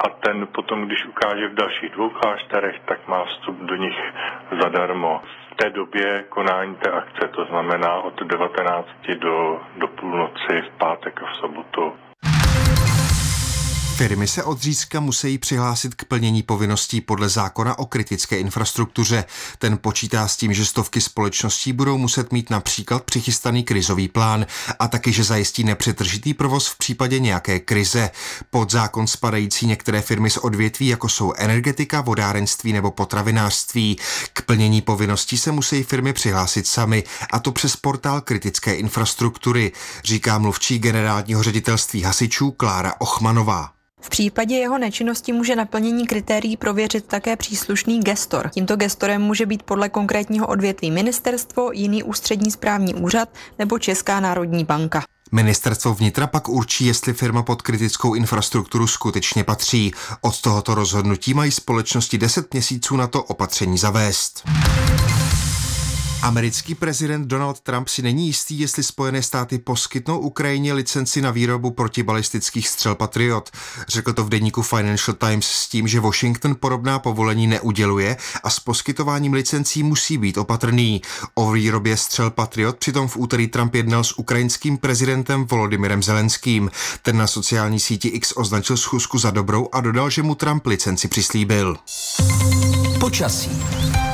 a ten potom, když ukáže v dalších 2 klášterech, tak má vstup do nich zadarmo. V té době konání té akce, to znamená od 19 do půlnoci v pátek a v sobotu. Firmy se od zítřka musí přihlásit k plnění povinností podle zákona o kritické infrastruktuře. Ten počítá s tím, že stovky společností budou muset mít například přichystaný krizový plán a taky, že zajistí nepřetržitý provoz v případě nějaké krize. Pod zákon spadající některé firmy z odvětví, jako jsou energetika, vodárenství nebo potravinářství. K plnění povinností se musí firmy přihlásit sami, a to přes portál kritické infrastruktury, říká mluvčí generálního ředitelství hasičů Klára Ochmanová. V případě jeho nečinnosti může naplnění kritérií prověřit také příslušný gestor. Tímto gestorem může být podle konkrétního odvětví ministerstvo, jiný ústřední správní úřad nebo Česká národní banka. Ministerstvo vnitra pak určí, jestli firma pod kritickou infrastrukturu skutečně patří. Od tohoto rozhodnutí mají společnosti 10 měsíců na to opatření zavést. Americký prezident Donald Trump si není jistý, jestli Spojené státy poskytnou Ukrajině licenci na výrobu protibalistických střel Patriot. Řekl to v deníku Financial Times s tím, že Washington podobná povolení neuděluje a s poskytováním licencí musí být opatrný. O výrobě střel Patriot přitom v úterý Trump jednal s ukrajinským prezidentem Volodymyrem Zelenským. Ten na sociální síti X označil schůzku za dobrou a dodal, že mu Trump licenci přislíbil. Počasí.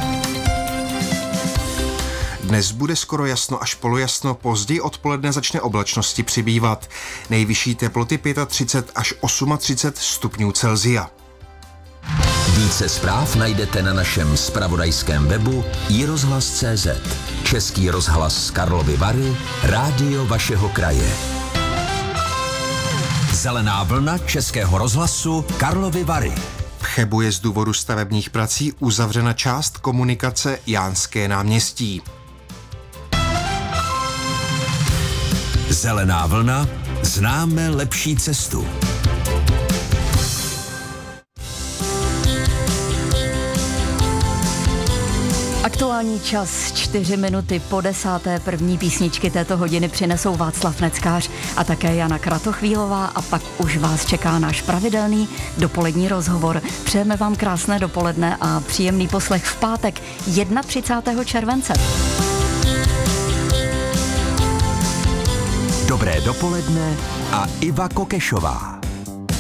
Dnes bude skoro jasno až polojasno, později odpoledne začne oblačnosti přibývat. Nejvyšší teploty 35 až 38 stupňů Celsia. Více zpráv najdete na našem zpravodajském webu iRozhlas.cz. Český rozhlas Karlovy Vary, rádio vašeho kraje. Zelená vlna Českého rozhlasu Karlovy Vary. V Chebu je z důvodu stavebních prací uzavřena část komunikace Jánské náměstí. Zelená vlna, známe lepší cestu. Aktuální čas 4 minuty po 10. První písničky této hodiny přinesou Václav Neckář a také Jana Kratochvílová a pak už vás čeká náš pravidelný dopolední rozhovor. Přejeme vám krásné dopoledne a příjemný poslech v pátek 31. července. Dobré dopoledne a Iva Kokešová.